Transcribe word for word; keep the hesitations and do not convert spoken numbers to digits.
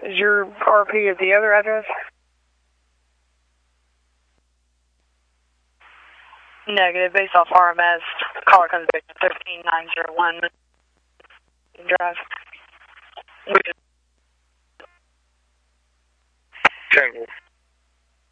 Is your R P at the other address? Negative, based off R M S, caller comes back to thirteen nine zero one Drive. Tangle.